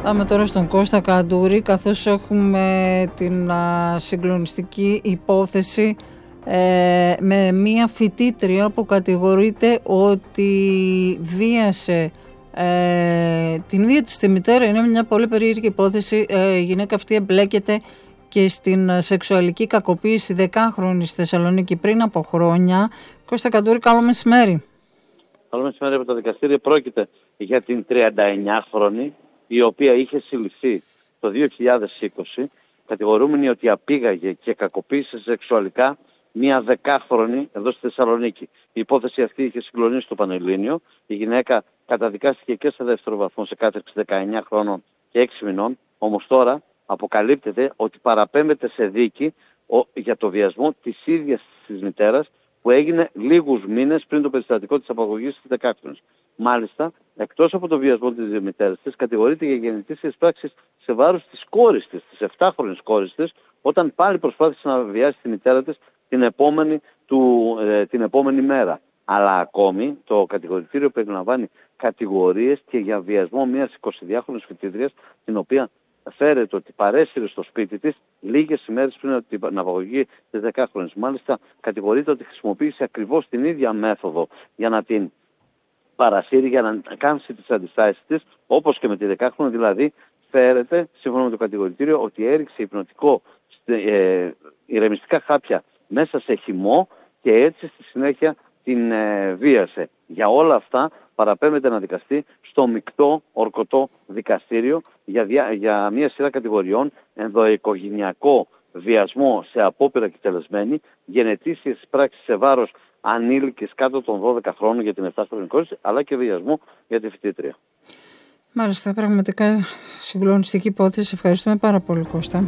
Πάμε τώρα στον Κώστα Καντούρη, καθώς έχουμε την συγκλονιστική υπόθεση με μία φοιτήτρια που κατηγορείται ότι βίασε την ίδια της τη μητέρα. Είναι μια πολύ περίεργη υπόθεση. Η γυναίκα αυτή εμπλέκεται και στην σεξουαλική κακοποίηση 10χρονη στη Θεσσαλονίκη πριν από χρόνια. Κώστα Καντούρη, καλό μεσημέρι. Καλό μεσημέρι από το δικαστήριο. Πρόκειται για την 39χρονη, η οποία είχε συλληφθεί το 2020, κατηγορούμενη ότι απήγαγε και κακοποίησε σεξουαλικά μία 10χρονη εδώ στη Θεσσαλονίκη. Η υπόθεση αυτή είχε συγκλονίσει το Πανελλήνιο. Η γυναίκα καταδικάστηκε και σε δεύτερο βαθμό σε κάθριξη 19 χρόνων και 6 μηνών. Όμως τώρα αποκαλύπτεται ότι παραπέμπεται σε δίκη για το βιασμό της ίδιας της μητέρας, που έγινε λίγους μήνες πριν το περιστατικό της απαγωγής της 10χρονης. Μάλιστα, εκτός από το βιασμό της μητέρας της, κατηγορείται για γενετήσιες πράξεις σε βάρος της κόρης της, της 7χρονης κόρης της, όταν πάλι προσπάθησε να βιάσει τη μητέρα της την επόμενη μέρα. Αλλά ακόμη το κατηγορητήριο περιλαμβάνει κατηγορίες και για βιασμό μιας 22χρονης φοιτήτριας, την οποία φέρεται ότι παρέσυρε στο σπίτι της λίγες ημέρες πριν την απαγωγή της 10χρονης. Μάλιστα, κατηγορείται ότι χρησιμοποίησε ακριβώς την ίδια μέθοδο για να την παρασύρει, για να κάνει τις αντιστάσεις της, όπως και με τη 10χρονη. Δηλαδή, φέρεται, σύμφωνα με το κατηγορητήριο, ότι έριξε ηρεμιστικά χάπια μέσα σε χυμό και έτσι στη συνέχεια την βίασε. Για όλα αυτά παραπέμπεται να δικαστεί στο μεικτό ορκωτό δικαστήριο για μια σειρά κατηγοριών: ενδοοικογενειακό βιασμό σε απόπειρα εκτελεσμένη, γενετήσιες πράξεις σε βάρος ανήλικης κάτω των 12 χρόνων για την 7χρονη κόρη, αλλά και βιασμό για τη φοιτήτρια. Μάλιστα, πραγματικά συγκλονιστική υπόθεση. Ευχαριστούμε πάρα πολύ, Κώστα.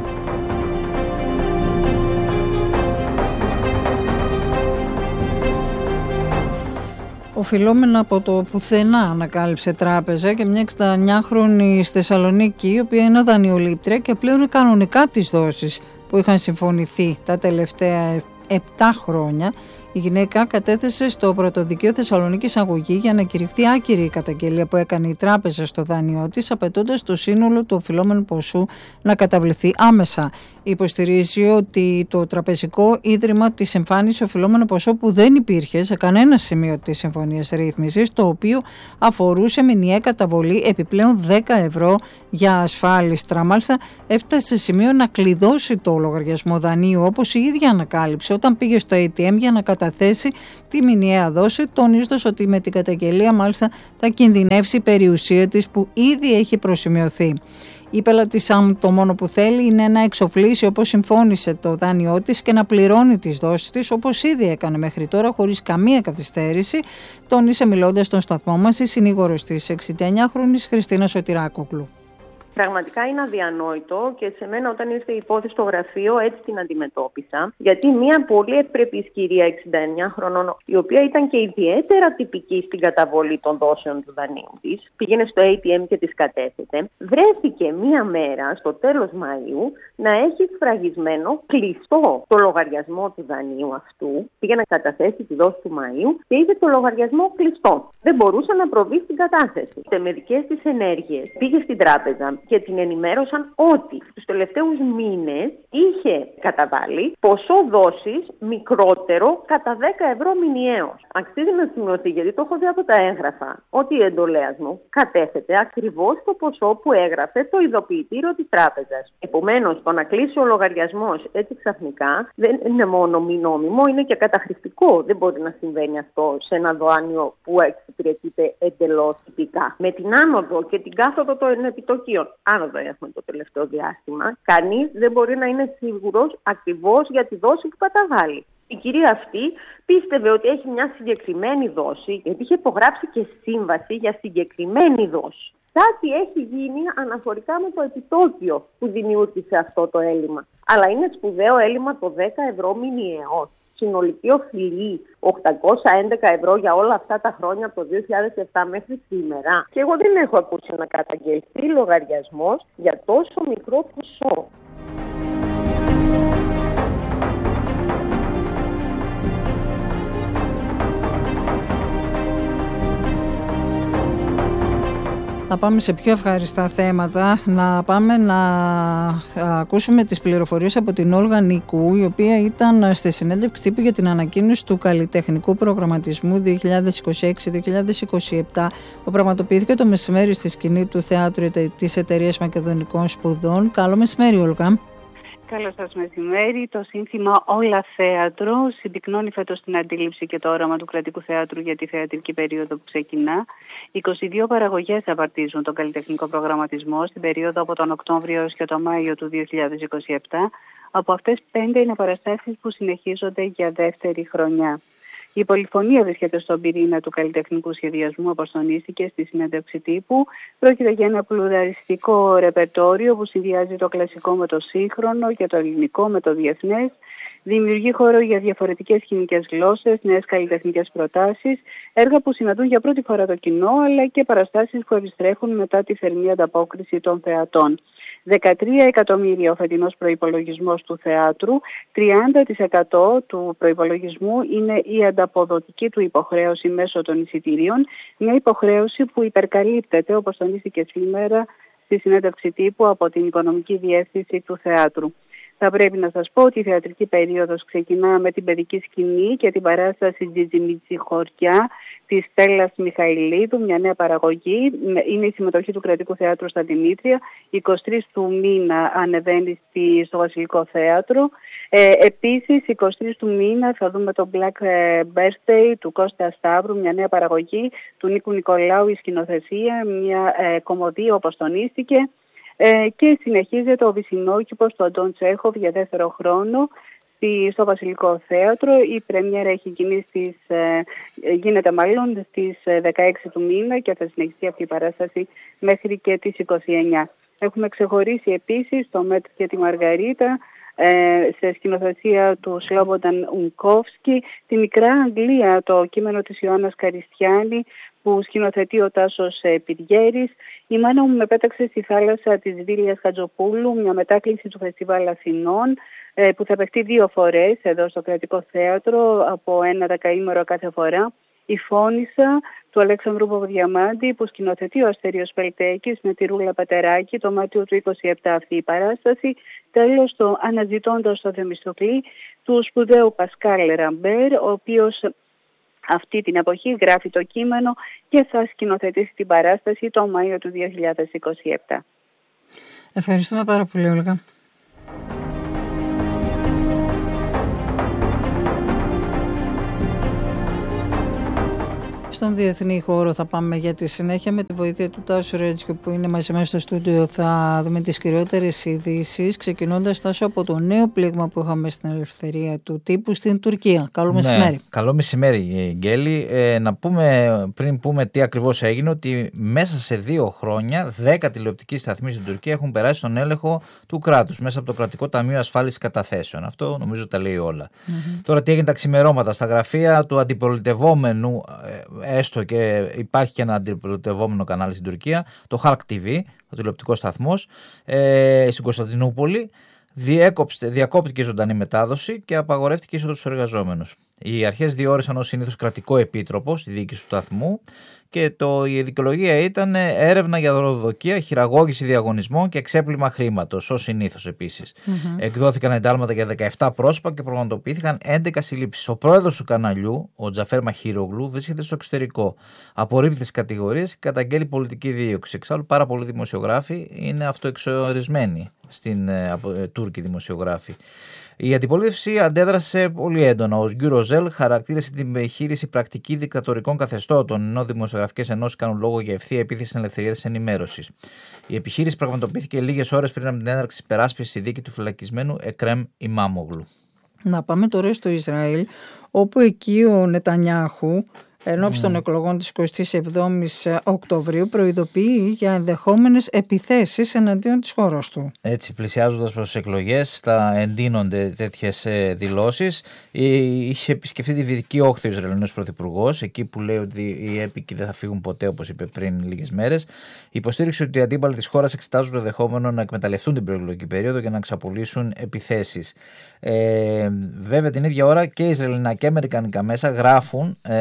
Οφειλόμενα από το πουθενά ανακάλυψε τράπεζα και μια 69χρονη στη Θεσσαλονίκη, η οποία είναι δανειολήπτρια και πλέον κανονικά τις δόσεις που είχαν συμφωνηθεί τα τελευταία 7 χρόνια. Η γυναίκα κατέθεσε στο Πρωτοδικείο Θεσσαλονίκης αγωγή για να κηρυχθεί άκυρη η καταγγελία που έκανε η τράπεζα στο δάνειό της, απαιτώντας το σύνολο του οφειλόμενου ποσού να καταβληθεί άμεσα. Υποστηρίζει ότι το τραπεζικό ίδρυμα της εμφάνισε οφειλόμενο ποσό που δεν υπήρχε σε κανένα σημείο της συμφωνίας ρύθμισης, το οποίο αφορούσε μηνιαία καταβολή επιπλέον 10 ευρώ για ασφάλιστρα. Μάλιστα, έφτασε σε σημείο να κλειδώσει το λογαριασμό δανείου, όπως η ίδια ανακάλυψε όταν πήγε στο ATM για να καταθέσει τη μηνιαία δόση, τονίζοντας ότι με την καταγγελία μάλιστα θα κινδυνεύσει η περιουσία της που ήδη έχει προσημειωθεί. Η πελατήσά μου το μόνο που θέλει είναι να εξοφλήσει όπως συμφώνησε το δάνειό της και να πληρώνει τις δόσεις της όπως ήδη έκανε μέχρι τώρα, χωρίς καμία καθυστέρηση, τόνισε μιλώντας στον σταθμό μας η συνήγορος της 69χρονης Χριστίνα Σωτηράκογλου. Πραγματικά είναι αδιανόητο και σε μένα όταν ήρθε η υπόθεση στο γραφείο έτσι την αντιμετώπισα. Γιατί μια πολύ ευπρεπής κυρία 69 χρονών, η οποία ήταν και ιδιαίτερα τυπική στην καταβολή των δόσεων του δανείου της, πήγαινε στο ATM και τις κατέθετε, βρέθηκε μια μέρα στο τέλος Μαΐου να έχει σφραγισμένο κλειστό το λογαριασμό του δανείου αυτού. Πήγε να καταθέσει τη δόση του Μαΐου και είδε το λογαριασμό κλειστό. Δεν μπορούσε να προβεί στην κατάθεση. Σε μερικές της ενέργειες πήγε στην τράπεζα και την ενημέρωσαν ότι στους τελευταίους μήνες είχε καταβάλει ποσό δόσης μικρότερο κατά 10 ευρώ μηνιαίως. Αξίζει να σημειωθεί, γιατί το έχω δει από τα έγγραφα, ότι η εντολέας μου κατέθεται ακριβώς το ποσό που έγραφε το ειδοποιητήριο της τράπεζας. Επομένως, το να κλείσει ο λογαριασμός έτσι ξαφνικά δεν είναι μόνο μη νόμιμο, είναι και καταχρηστικό. Δεν μπορεί να συμβαίνει αυτό σε ένα δάνειο που εξυπηρετείται εντελώς τυπικά. Με την άνοδο και την κάθοδο των επιτοκίων, άνοδο έχουμε το τελευταίο διάστημα, κανείς δεν μπορεί να είναι σίγουρος ακριβώς για τη δόση που καταβάλει. Η κυρία αυτή πίστευε ότι έχει μια συγκεκριμένη δόση, γιατί είχε υπογράψει και σύμβαση για συγκεκριμένη δόση. Κάτι έχει γίνει αναφορικά με το επιτόκιο που δημιούργησε αυτό το έλλειμμα. Αλλά είναι σπουδαίο έλλειμμα το 10 ευρώ μηνιαίως. Συνολική οφειλή 811 ευρώ για όλα αυτά τα χρόνια από το 2007 μέχρι σήμερα. Και εγώ δεν έχω ακούσει να καταγγελθεί λογαριασμός για τόσο μικρό ποσό. Να πάμε σε πιο ευχαριστά θέματα, να πάμε να ακούσουμε τις πληροφορίες από την Όλγα Νίκου, η οποία ήταν στη συνέντευξη τύπου για την ανακοίνωση του καλλιτεχνικού προγραμματισμού 2026-2027, που πραγματοποιήθηκε το μεσημέρι στη σκηνή του Θεάτρου της Εταιρείας Μακεδονικών Σπουδών. Καλό μεσημέρι, Όλγα. Καλό σας μεσημέρι. Το σύνθημα «Όλα θέατρο» συμπυκνώνει φέτος την αντίληψη και το όραμα του κρατικού θεάτρου για τη θεατρική περίοδο που ξεκινά. 22 παραγωγές απαρτίζουν τον καλλιτεχνικό προγραμματισμό στην περίοδο από τον Οκτώβριο έως και τον Μάιο του 2027. Από αυτές 5 είναι παραστάσεις που συνεχίζονται για δεύτερη χρονιά. Η πολυφωνία βρίσκεται στον πυρήνα του καλλιτεχνικού σχεδιασμού, όπως τονίστηκε στη συνέντευξη τύπου. Πρόκειται για ένα πλουραλιστικό ρεπερτόριο που συνδυάζει το κλασικό με το σύγχρονο και το ελληνικό με το διεθνές. Δημιουργεί χώρο για διαφορετικές σκηνικές γλώσσες, νέες καλλιτεχνικές προτάσεις, έργα που συναντούν για πρώτη φορά το κοινό, αλλά και παραστάσεις που επιστρέφουν μετά τη θερμή ανταπόκριση των θεατών. 13 εκατομμύρια ο φετινός προϋπολογισμός του θεάτρου, 30% του προϋπολογισμού είναι η ανταποδοτική του υποχρέωση μέσω των εισιτηρίων, μια υποχρέωση που υπερκαλύπτεται, όπως τονίστηκε σήμερα στη συνέντευξη τύπου, από την Οικονομική Διεύθυνση του Θεάτρου. Θα πρέπει να σας πω ότι η θεατρική περίοδος ξεκινά με την παιδική σκηνή και την παράσταση «Τζιτζιμιτζι Χωριά» της Στέλλας Μιχαηλίδου, μια νέα παραγωγή. Είναι η συμμετοχή του Κρατικού Θεάτρου στα Δημήτρια. 23 του μήνα ανεβαίνει στο Βασιλικό Θέατρο. Επίσης, 23 του μήνα θα δούμε το Black Birthday του Κώστα Σταύρου, μια νέα παραγωγή του Νίκου Νικολάου, η σκηνοθεσία, μια κομμωδία όπως τονίστηκε. Και συνεχίζεται ο Βυσσινόκηπος του Αντών Τσέχοβ για δεύτερο χρόνο στο Βασιλικό Θέατρο. Η πρεμιέρα έχει γίνεται στις 16 του μήνα και θα συνεχιστεί αυτή η παράσταση μέχρι και τις 29. Έχουμε ξεχωρίσει επίσης το Μέτ και τη Μαργαρίτα σε σκηνοθεσία του Σλόμπονταν Ουνκόφσκι, τη Μικρά Αγγλία, το κείμενο της Ιωάννας Καριστιάνη που σκηνοθετεί ο Τάσος Πυριέρης, η μάνα μου με πέταξε στη θάλασσα της Βίλιας Χατζοπούλου, μια μετάκληση του Φεστιβάλ Αθηνών που θα παιχτεί 2 φορές εδώ στο Κρατικό Θέατρο από ένα δεκαήμερο κάθε φορά. Η Φώνησα του Αλέξανδρου Παπαδιαμάντη που σκηνοθετεί ο Αστέριος Πελτέκης με τη Ρούλα Πατεράκη το Μάρτιο του 27 αυτή η παράσταση. Τέλος, το Αναζητώντας το Θεμιστοκλή του σπουδαίου Πασκάλ Ραμπέρ, ο οποίος αυτή την εποχή γράφει το κείμενο και θα σκηνοθετήσει την παράσταση το Μάιο του 2027. Ευχαριστούμε πάρα πολύ, Όλγα. Στον διεθνή χώρο θα πάμε για τη συνέχεια με τη βοήθεια του Τάσου Ρέτζικου που είναι μαζί μας στο στούντιο. Θα δούμε τις κυριότερες ειδήσεις, ξεκινώντας, Τάσο, από το νέο πλήγμα που είχαμε στην ελευθερία του τύπου στην Τουρκία. Καλό μεσημέρι. Καλό μεσημέρι, Γκέλη. Να πούμε, πριν πούμε τι ακριβώς έγινε, ότι μέσα σε 2 χρόνια 10 τηλεοπτικοί σταθμοί στην Τουρκία έχουν περάσει στον έλεγχο του κράτους μέσα από το Κρατικό Ταμείο Ασφάλισης Καταθέσεων. Αυτό νομίζω τα λέει όλα. Τώρα, τι έγινε τα ξημερώματα στα γραφεία του αντιπολιτευόμενου, έστω και υπάρχει και ένα αντιπολιτευόμενο κανάλι στην Τουρκία, το Halk TV, ο τηλεοπτικός σταθμός, στην Κωνσταντινούπολη, διακόπτηκε η ζωντανή μετάδοση και απαγορεύτηκε η είσοδος στους εργαζόμενους. Οι αρχές διόρισαν ως συνήθως κρατικό επίτροπο στη διοίκηση του σταθμού και η δικαιολογία ήταν έρευνα για δωροδοκία, χειραγώγηση διαγωνισμών και ξέπλυμα χρήματος, ως συνήθως επίσης. Εκδόθηκαν εντάλματα για 17 πρόσωπα και πραγματοποιήθηκαν 11 συλλήψεις. Ο πρόεδρος του καναλιού, ο Τζαφέρ Μαχίρογλου, βρίσκεται στο εξωτερικό. Απορρίπτει τις κατηγορίες και καταγγέλει πολιτική δίωξη. Εξάλλου, πάρα πολλοί δημοσιογράφοι είναι αυτοεξορισμένοι στην Τούρκοι δημοσιογράφοι. Η αντιπολίτευση αντέδρασε πολύ έντονα. Ο Γκιουρόζελ χαρακτήρισε την επιχείρηση πρακτική δικτατορικών καθεστώτων, ενώ δημοσιογραφικές ενώσεις κάνουν λόγο για ευθεία επίθεση στην ελευθερία της ενημέρωσης. Η επιχείρηση πραγματοποιήθηκε λίγες ώρες πριν από την έναρξη της υπεράσπισης στη δίκη του φυλακισμένου Εκρέμ Ιμάμογλου. Να πάμε τώρα στο Ισραήλ, όπου εκεί ο Νετανιάχου, εν ώψη των εκλογών της 27ης Οκτωβρίου, προειδοποιεί για ενδεχόμενες επιθέσεις εναντίον της χώρας του. Έτσι, πλησιάζοντας προς τις εκλογές, θα εντείνονται τέτοιες δηλώσεις. Είχε επισκεφτεί τη Δυτική Όχθη ο Ισραηλινός Πρωθυπουργός, εκεί που λέει ότι οι έπικοι δεν θα φύγουν ποτέ, όπως είπε πριν λίγες μέρες. Υποστήριξε ότι οι αντίπαλοι της χώρας εξετάζουν το δεχόμενο να εκμεταλλευτούν την προεκλογική περίοδο για να εξαπολύσουν επιθέσεις. Βέβαια, την ίδια ώρα και Ισραηλινά και Αμερικανικά μέσα γράφουν ότι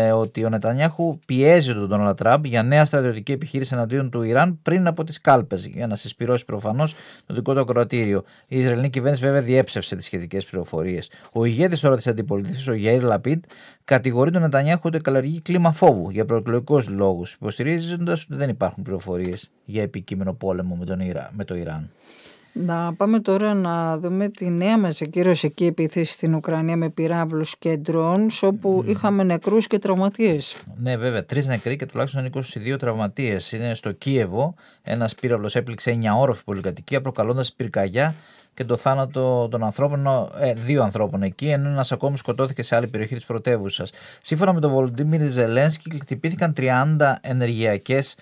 ο Νετανιάχου πιέζει τον Ντόναλντ Τραμπ για νέα στρατιωτική επιχείρηση εναντίον του Ιράν πριν από τις κάλπες, για να συσπυρώσει προφανώς το δικό του ακροατήριο. Η Ισραηλινή κυβέρνηση βέβαια διέψευσε τις σχετικές πληροφορίες. Ο ηγέτης τώρα της αντιπολίτευσης, ο Γιαΐρ Λαπίντ, κατηγορεί τον Νετανιάχου ότι καλλιεργεί κλίμα φόβου για προεκλογικούς λόγους, υποστηρίζοντας ότι δεν υπάρχουν πληροφορίες για επικείμενο πόλεμο με το Ιράν. Να πάμε τώρα να δούμε τη νέα μαζική ρωσική επίθεση στην Ουκρανία με πυράβλους και drones, όπου είχαμε νεκρούς και τραυματίες. Ναι, βέβαια, 3 νεκροί και τουλάχιστον 22 τραυματίες. Είναι στο Κίεβο. Ένας πύραυλος έπληξε 9όροφη πολυκατοικία, προκαλώντας πυρκαγιά και το θάνατο των ανθρώπων, 2 ανθρώπων εκεί, ενώ ένας ακόμη σκοτώθηκε σε άλλη περιοχή της πρωτεύουσας. Σύμφωνα με τον Βολοντίμιρ Ζελένσκι, χτυπήθηκαν 30 ενεργειακές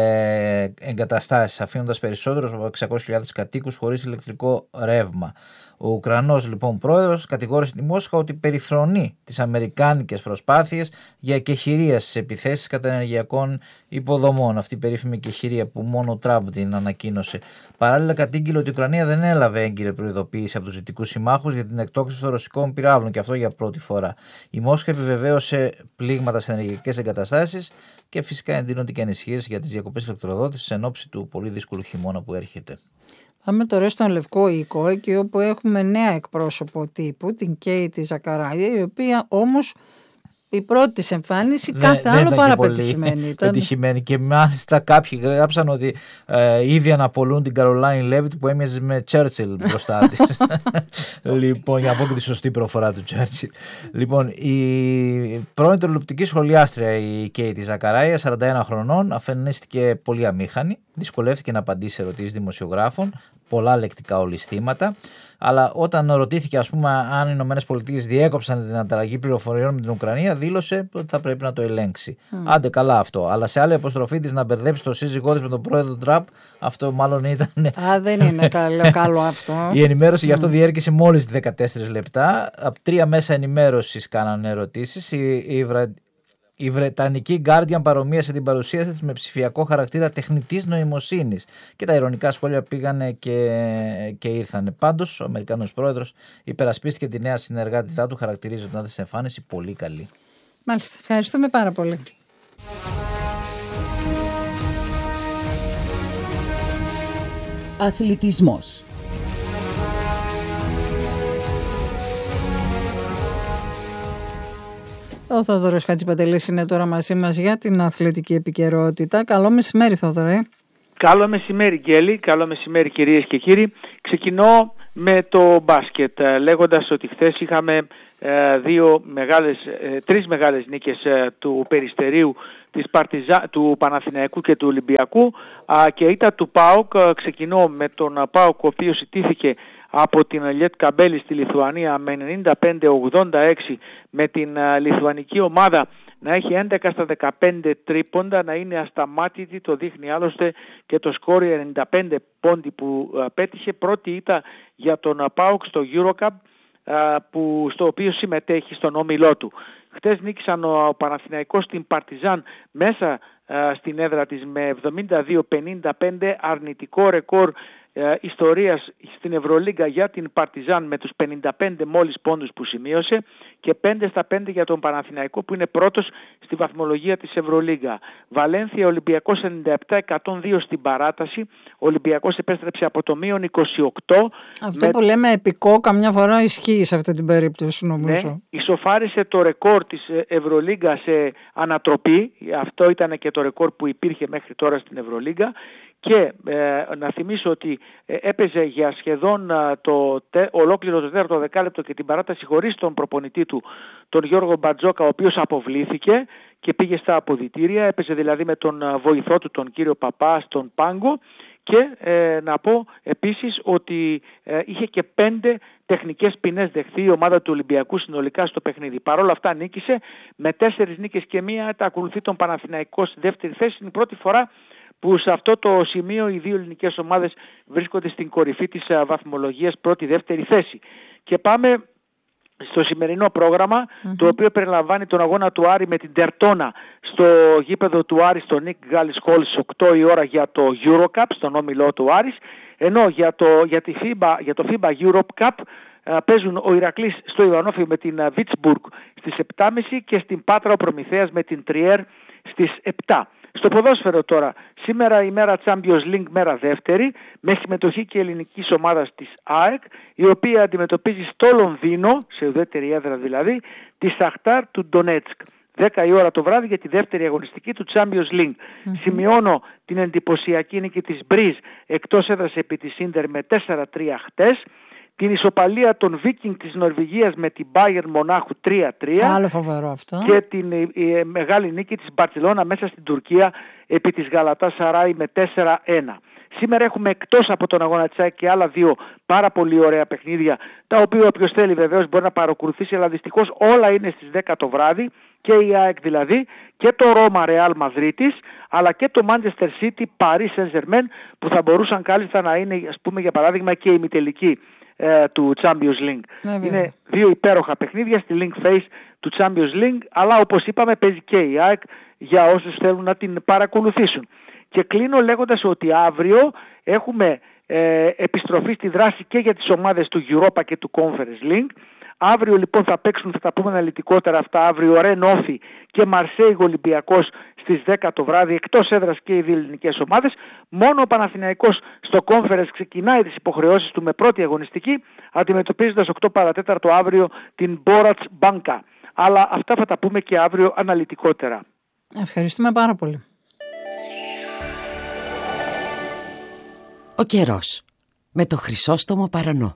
εγκαταστάσεις, αφήνοντας περισσότερους από 600.000 κατοίκους χωρίς ηλεκτρικό ρεύμα. Ο Ουκρανός λοιπόν πρόεδρος κατηγόρησε τη Μόσχα ότι περιφρονεί τις αμερικάνικες προσπάθειες για εκεχηρία στις επιθέσεις κατά ενεργειακών υποδομών. Αυτή η περίφημη εκεχηρία που μόνο ο Τραμπ την ανακοίνωσε. Παράλληλα, κατήγγειλε ότι η Ουκρανία δεν έλαβε έγκυρη προειδοποίηση από τους δυτικούς συμμάχους για την εκτόξευση των ρωσικών πυράβλων, και αυτό για πρώτη φορά. Η Μόσχα επιβεβαίωσε πλήγματα σε ενεργειακές εγκαταστάσεις και φυσικά εντείνονται και ανησυχίες για τις διακοπές ηλεκτροδότησης εν ώψη του πολύ δύσκολου χειμώνα που έρχεται. Πάμε τώρα στον Λευκό Οίκο, εκεί όπου έχουμε νέα εκπρόσωπο τύπου, την Κέιτι Ζακαράια, η οποία όμως η πρώτη της εμφάνιση κάθε άλλο παρά πετυχημένη. Πετυχημένη, και μάλιστα κάποιοι γράψαν ότι ήδη αναπολούν την Καρολάιν Λέβιτ που έμοιαζε με Τσέρτσιλ μπροστά της. Λοιπόν, για να πω και τη σωστή προφορά του Τσέρτσιλ. Λοιπόν, η πρώην τηλεοπτική σχολιάστρια, η Κέιτι Ζακαράια, 41 χρονών, αφενίστηκε πολύ αμήχανη, δυσκολεύτηκε να απαντήσει σε ερωτήσεις δημοσιογράφων, πολλά λεκτικά ολισθήματα. Αλλά όταν ρωτήθηκε, ας πούμε, αν οι ΗΠΑ διέκοψαν την ανταλλαγή πληροφοριών με την Ουκρανία, δήλωσε ότι θα πρέπει να το ελέγξει. Άντε καλά αυτό. Αλλά σε άλλη αποστροφή της να μπερδέψει το σύζυγό της με τον πρόεδρο Τραμπ, αυτό μάλλον ήταν. Δεν είναι καλό αυτό. Η ενημέρωση γι' αυτό διέρχεσε μόλις 14 λεπτά. Από 3 μέσα ενημέρωσης κάνανε ερωτήσεις. Η βρετανική Guardian παρομοίασε την παρουσίαση της με ψηφιακό χαρακτήρα τεχνητής νοημοσύνης, και τα ειρωνικά σχόλια πήγανε και ήρθανε. Πάντως, ο Αμερικανός πρόεδρος υπερασπίστηκε τη νέα συνεργάτητά του, χαρακτηρίζοντας την εμφάνιση πολύ καλή. Μάλιστα, ευχαριστούμε πάρα πολύ. Αθλητισμός. Ο Θόδωρος Χατζηπαντελής είναι τώρα μαζί μας για την αθλητική επικαιρότητα. Καλό μεσημέρι, Θόδωρε. Καλό μεσημέρι, Γκέλη. Καλό μεσημέρι, κυρίες και κύριοι. Ξεκινώ με το μπάσκετ, λέγοντας ότι χθες είχαμε 3 μεγάλες νίκες του Περιστερίου, του Παναθηναϊκού και του Ολυμπιακού, και ήττα του ΠΑΟΚ. Ξεκινώ με τον ΠΑΟΚ, ο οποίος ιτήθηκε από την Λιέτ Καμπέλη στη Λιθουανία με 95-86, με την λιθουανική ομάδα να έχει 11 στα 15 τρίποντα, να είναι ασταμάτητη, το δείχνει άλλωστε και το σκόρ 95 πόντι που πέτυχε. Πρώτη ήττα για τον ΠΑΟΚ στο EuroCup, στο οποίο συμμετέχει στον όμιλό του. Χτες νίκησαν ο Παναθηναϊκός στην Παρτιζάν μέσα στην έδρα της με 72-55, αρνητικό ρεκόρ ιστορίας στην Ευρωλίγκα για την Παρτιζάν με τους 55 μόλις πόντους που σημείωσε, και 5 στα 5 για τον Παναθηναϊκό που είναι πρώτος στη βαθμολογία της Ευρωλίγκα. Βαλένθια Ολυμπιακός 97-102 στην παράταση. Ο Ολυμπιακός επέστρεψε από το μείον 28. Αυτό που λέμε επικό καμιά φορά ισχύει σε αυτή την περίπτωση, νομίζω. Ναι, ισοφάρισε το ρεκόρ της Ευρωλίγκα σε ανατροπή. Αυτό ήταν και το ρεκόρ που υπήρχε μέχρι τώρα στην Ευρωλίγκα. Και να θυμίσω ότι έπαιζε για σχεδόν ολόκληρο το τέταρτο δεκάλεπτο και την παράταση χωρίς τον προπονητή του, τον Γιώργο Μπατζόκα, ο οποίος αποβλήθηκε και πήγε στα αποδυτήρια. Έπαιζε δηλαδή με τον βοηθό του, τον κύριο Παπά, στον πάγκο. Και να πω επίσης ότι είχε και 5 τεχνικές ποινές δεχθεί η ομάδα του Ολυμπιακού συνολικά στο παιχνίδι. Παρ' όλα αυτά νίκησε με 4 νίκες και 1. Τα ακολουθεί τον Παναθηναϊκό στη δεύτερη θέση. Είναι η πρώτη φορά που σε αυτό το σημείο οι δύο ελληνικές ομάδες βρίσκονται στην κορυφή της βαθμολογίας, πρώτη-δεύτερη θέση. Και πάμε στο σημερινό πρόγραμμα, το οποίο περιλαμβάνει τον αγώνα του Άρη με την Τερτόνα στο γήπεδο του Άρη στο Nick Gallis Hall στις 8 η ώρα για το EuroCup, στον όμιλό του Άρης, ενώ για το FIBA Europe Cup παίζουν ο Ηρακλής στο Ιβανόφιο με την Βίτσμπουργκ στις 7.30 και στην Πάτρα ο Προμηθέας με την Τριέρ στις 7. Στο ποδόσφαιρο τώρα, σήμερα η μέρα Champions League, μέρα δεύτερη, με συμμετοχή και ελληνικής ομάδας της ΑΕΚ, η οποία αντιμετωπίζει στο Λονδίνο, σε ουδέτερη έδρα δηλαδή, τη Σαχτάρ του Ντονέτσκ. 10 η ώρα το βράδυ για τη δεύτερη αγωνιστική του Champions League. Σημειώνω την εντυπωσιακή νίκη της Μπριζ εκτός έδρας επί της Ίντερ με 4-3 χτες. Την ισοπαλία των Βίκινγκ της Νορβηγίας με την Bayern Μονάχου 3-3. Άλλο φοβερό αυτό. Και την μεγάλη νίκη της Μπαρτσελώνα μέσα στην Τουρκία επί της Γαλατά Σαράι με 4-1. Σήμερα έχουμε εκτός από τον αγώνα της ΑΕΚ και άλλα δύο πάρα πολύ ωραία παιχνίδια, τα οποία όποιος θέλει βεβαίως μπορεί να παρακολουθήσει, αλλά δυστυχώς όλα είναι στις 10 το βράδυ, και η ΑΕΚ δηλαδή, και το Ρώμα Ρεάλ Μαδρίτης, αλλά και το Manchester City Paris Saint-Germain, που θα μπορούσαν κάλλιστα να είναι, ας πούμε για παράδειγμα, και η ημιτελική του Champions League. Είναι δύο υπέροχα παιχνίδια στη Link Phase του Champions League, αλλά όπως είπαμε παίζει και η ΑΕΚ για όσους θέλουν να την παρακολουθήσουν. Και κλείνω λέγοντας ότι αύριο έχουμε επιστροφή στη δράση και για τις ομάδες του Europa και του Conference League. Αύριο λοιπόν θα παίξουν, θα τα πούμε αναλυτικότερα αυτά, αύριο Ρεν Όφι και Μαρσέιγ Ολυμπιακός στις 10 το βράδυ, εκτός έδρας και οι δύο ελληνικές ομάδες. Μόνο ο Παναθηναϊκός στο Conference ξεκινάει τις υποχρεώσεις του με πρώτη αγωνιστική, αντιμετωπίζοντας 8 παρατέταρτο αύριο την Μπόρατς Μπάνκα. Αλλά αυτά θα τα πούμε και αύριο αναλυτικότερα. Ευχαριστούμε πάρα πολύ. Ο καιρός με το Χρυσόστομο Παρανό.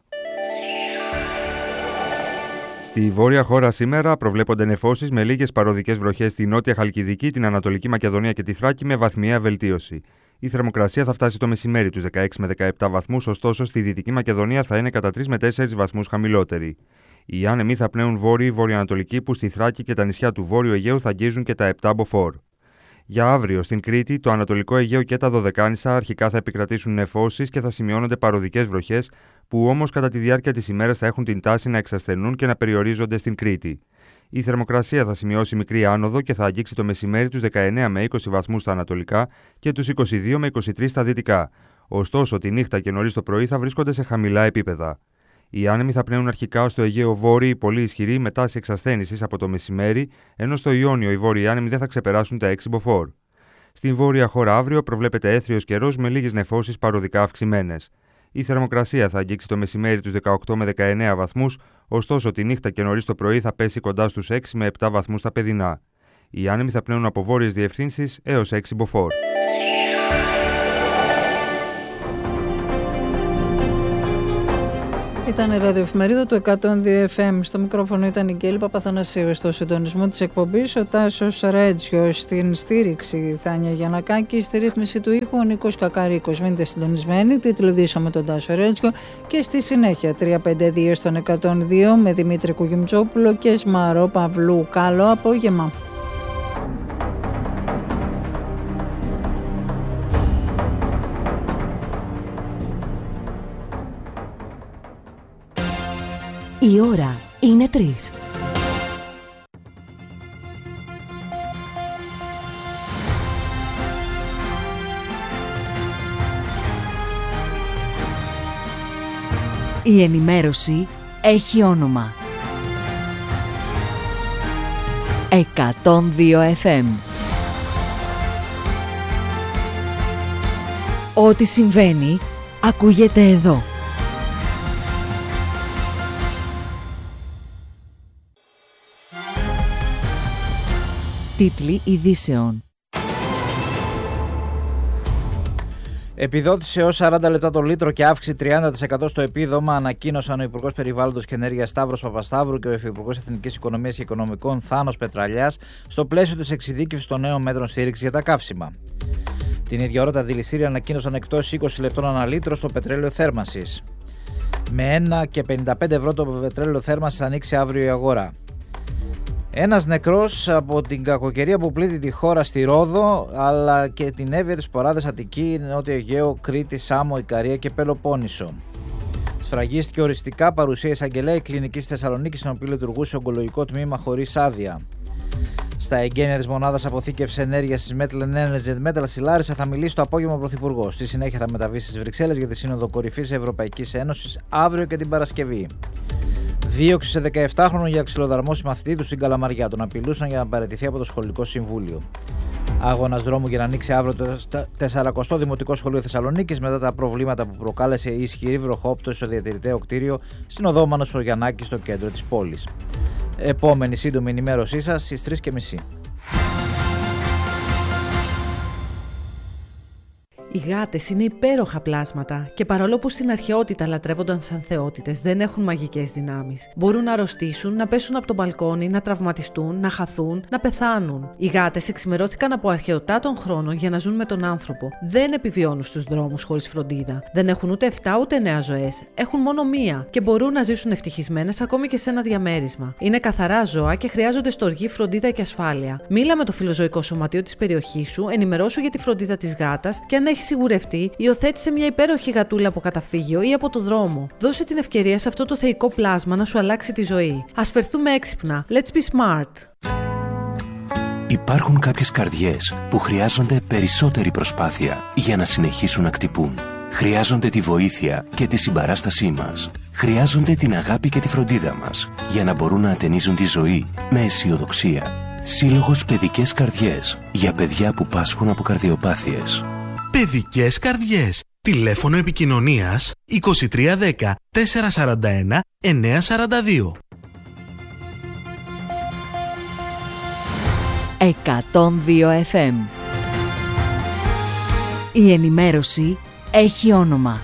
Στη βόρεια χώρα σήμερα προβλέπονται νεφώσεις με λίγες παροδικές βροχές στη νότια Χαλκιδική, την Ανατολική Μακεδονία και τη Θράκη με βαθμιαία βελτίωση. Η θερμοκρασία θα φτάσει το μεσημέρι τους 16 με 17 βαθμούς, ωστόσο στη Δυτική Μακεδονία θα είναι κατά 3 με 4 βαθμούς χαμηλότερη. Οι άνεμοι θα πνέουν βόρειοι βορειοανατολικοί, που στη Θράκη και τα νησιά του Βόρειου Αιγαίου θα αγγίζουν και τα 7 μποφόρ. Για αύριο στην Κρήτη, το Ανατολικό Αιγαίο και τα Δωδεκάνησα αρχικά θα επικρατήσουν νεφώσεις και θα σημειώνονται παροδικές βροχές, που όμως κατά τη διάρκεια της ημέρας θα έχουν την τάση να εξασθενούν και να περιορίζονται στην Κρήτη. Η θερμοκρασία θα σημειώσει μικρή άνοδο και θα αγγίξει το μεσημέρι τους 19 με 20 βαθμούς στα ανατολικά και τους 22 με 23 στα δυτικά. Ωστόσο, τη νύχτα και νωρίς το πρωί θα βρίσκονται σε χαμηλά επίπεδα. Οι άνεμοι θα πνέουν αρχικά στο Αιγαίο βόρειοι πολύ ισχυροί με τάση εξασθένησης από το μεσημέρι, ενώ στο Ιόνιο οι βόρειοι άνεμοι δεν θα ξεπεράσουν τα 6 μποφόρ. Στην βόρεια χώρα αύριο προβλέπεται έθριος καιρός με λίγες νεφώσεις παροδικά αυξημένες. Η θερμοκρασία θα αγγίξει το μεσημέρι τους 18 με 19 βαθμούς, ωστόσο τη νύχτα και νωρίς το πρωί θα πέσει κοντά στους 6 με 7 βαθμούς στα παιδινά. Οι άνεμοι θα πνέουν από βόρειες διευθύνσεις έως 6 μποφόρ. Ήταν η ραδιοεφημερίδα του 102 FM. Στο μικρόφωνο ήταν η Γκέλη Παπαθανασίου. Στο συντονισμό της εκπομπής ο Τάσος Ρέτζιο. Στην στήριξη Θάνια Γιαννακάκη. Στη ρύθμιση του ήχου ο Νίκος Κακαρίκος. Μείνετε συντονισμένοι. Τίτλο με τον Τάσο Ρέτζιο. Και στη συνέχεια 352 στον 102 με Δημήτρη Κουγιουμτσόπουλο και Σμαρό Παυλού. Καλό απόγευμα. Η ώρα είναι 3. Η ενημέρωση έχει όνομα. 102 FM. Ό,τι συμβαίνει ακούγεται εδώ. Τίτλοι ειδήσεων. Επιδότηση έως 40 λεπτά το λίτρο και αύξηση 30% στο επίδομα, ανακοίνωσαν ο Υπουργός Περιβάλλοντος και Ενέργειας Σταύρος Παπασταύρου και ο Υφυπουργός Εθνικής Οικονομίας και Οικονομικών Θάνος Πετραλιάς στο πλαίσιο της εξειδίκευσης των νέων μέτρων στήριξης για τα καύσιμα. Την ίδια ώρα τα δηληστήρια ανακοίνωσαν εκτός 20 λεπτών ανά λίτρο στο πετρέλαιο θέρμανσης. Με 1 και 55 ευρώ το πετρέλαιο θέρμανσης θα ανοίξει αύριο η αγορά. Ένας νεκρός από την κακοκαιρία που πλήττει τη χώρα στη Ρόδο, αλλά και την Εύβοια, τις Ποράδες, Αττική, Νότιο Αιγαίο, Κρήτη, Σάμο, Ικαρία και Πελοπόννησο. Σφραγίστηκε οριστικά παρουσία εισαγγελέα η κλινική στη Θεσσαλονίκη, στην οποία λειτουργούσε ογκολογικό τμήμα χωρίς άδεια. Στα εγγένεια της μονάδας αποθήκευσης ενέργειας της Metal Energy Metal στη Λάρισα θα μιλήσει το απόγευμα ο Πρωθυπουργός. Στη συνέχεια θα μεταβεί στις Βρυξέλλες για τη Σύνοδο Κορυφής Ευρωπαϊκής Ένωσης αύριο και την Παρασκευή. Δίωξη σε 17χρονο για ξυλοδαρμόση μαθητή του στην Καλαμαριά. Τον απειλούσαν για να παραιτηθεί από το σχολικό συμβούλιο. Αγώνας δρόμου για να ανοίξει αύριο το 40ο Δημοτικό Σχολείο Θεσσαλονίκης μετά τα προβλήματα που προκάλεσε η ισχυρή βροχόπτωση στο διατηρηταίο κτίριο στην οδό Μανωσογιαννάκη στο κέντρο της πόλης. Επόμενη σύντομη ενημέρωσή σας στις 3:30. Οι γάτες είναι υπέροχα πλάσματα και παρόλο που στην αρχαιότητα λατρεύονταν σαν θεότητες, δεν έχουν μαγικές δυνάμεις. Μπορούν να αρρωστήσουν, να πέσουν από το μπαλκόνι, να τραυματιστούν, να χαθούν, να πεθάνουν. Οι γάτες εξημερώθηκαν από αρχαιοτά των χρόνων για να ζουν με τον άνθρωπο. Δεν επιβιώνουν στους δρόμους χωρίς φροντίδα. Δεν έχουν ούτε 7 ούτε 9 ζωές. Έχουν μόνο μία και μπορούν να ζήσουν ευτυχισμένες ακόμη και σε ένα διαμέρισμα. Είναι καθαρά ζώα και χρειάζονται στοργή, φροντίδα και ασφάλεια. Μίλα με το φιλοζωικό σωματείο της περιοχής σου, ενημερώσου για τη φροντίδα της γάτας και αν έχει σιγουρευτεί, υιοθέτησε μια υπέροχη γατούλα από καταφύγιο ή από το δρόμο. Δώσε την ευκαιρία σε αυτό το θεϊκό πλάσμα να σου αλλάξει τη ζωή. Ας φερθούμε έξυπνα. Let's be smart. Υπάρχουν κάποιες καρδιές που χρειάζονται περισσότερη προσπάθεια για να συνεχίσουν να χτυπούν. Χρειάζονται τη βοήθεια και τη συμπαράστασή μας. Χρειάζονται την αγάπη και τη φροντίδα μας για να μπορούν να ατενίζουν τη ζωή με αισιοδοξία. Σύλλογος Παιδικές Καρδιές για παιδιά που πάσχουν από καρδιοπάθειες. Παιδικές Καρδιές. Τηλέφωνο επικοινωνίας 2310 441 942. 102 FM. Η ενημέρωση έχει όνομα.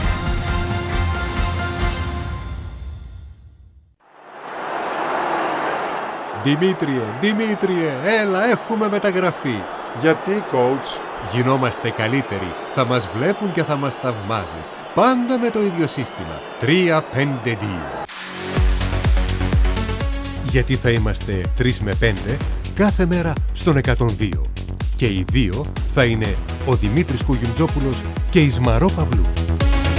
Δημήτριε, έλα, έχουμε μεταγραφή. Γιατί, coach? Γινόμαστε καλύτεροι, θα μας βλέπουν και θα μας θαυμάζουν. Πάντα με το ίδιο σύστημα, 3-5-2. Γιατί θα είμαστε 3 με 5 κάθε μέρα στον 102. Και οι δύο θα είναι ο Δημήτρης Κουγιουμτζόπουλος και η Σμαρό Παυλού.